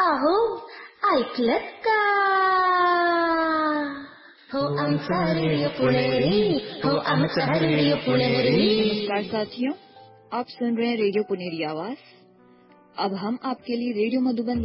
अहो ऐकलत का? हो आमचा रेडिओ पुणेरी, हो आमचा रेडिओ पुणेरी। नमस्कार साथियों, आप सुन रहे हैं रेडियो पुनेरी आवाज। अब हम आपके लिए रेडियो मधुबन